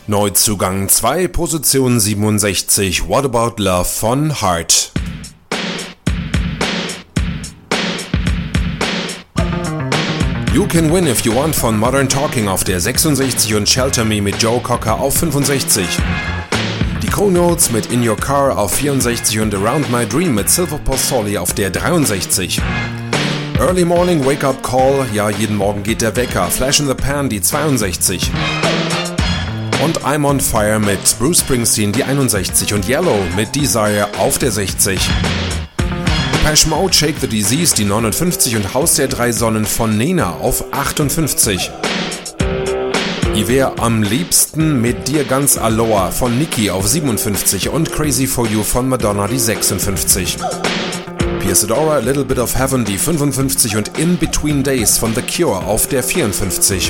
Neuzugang 2, Position 67, What About Love von Heart. You Can Win If You Want von Modern Talking auf der 66 und Shelter Me mit Joe Cocker auf 65. Die Co-Notes mit In Your Car auf 64 und Around My Dream mit Silver Pozzoli auf der 63. Early Morning Wake Up Call, ja jeden Morgen geht der Wecker, Flash in the Pan die 62. Und I'm on Fire mit Bruce Springsteen die 61 und Yellow mit Desire auf der 60. Depeche Mode, Shake the Disease die 59 und Haus der drei Sonnen von Nena auf 58. Ich wär am liebsten mit dir ganz Aloha von Nicki auf 57 und Crazy for You von Madonna die 56. Pierce Adora, A Little Bit of Heaven die 55 und In Between Days von The Cure auf der 54.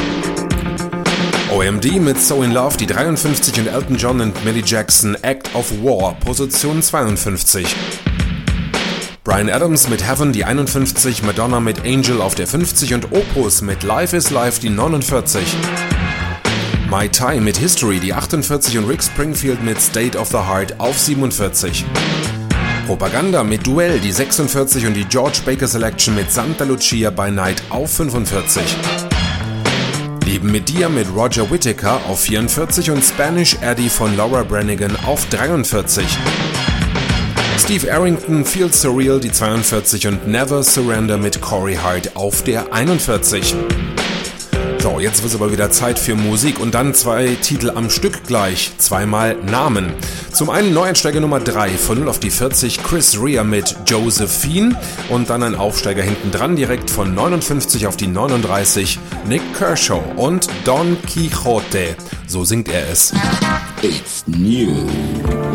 OMD mit So in Love die 53 und Elton John und Millie Jackson Act of War, Position 52. Bryan Adams mit Heaven die 51, Madonna mit Angel auf der 50 und Opus mit Life is Life die 49. My Time mit History die 48 und Rick Springfield mit State of the Heart auf 47. Propaganda mit Duell die 46 und die George Baker Selection mit Santa Lucia by Night auf 45. Leben mit dir mit Roger Whittaker auf 44 und Spanish Eddie von Laura Branigan auf 43. Steve Arrington, Feel Surreal die 42 und Never Surrender mit Corey Hart auf der 41. So, jetzt wird es aber wieder Zeit für Musik und dann zwei Titel am Stück gleich, zweimal Namen. Zum einen Neueinsteiger Nummer 3 von 0 auf die 40, Chris Rea mit Josephine und dann ein Aufsteiger hinten dran direkt von 59 auf die 39, Nick Kershaw und Don Quixote, so singt er es. It's new.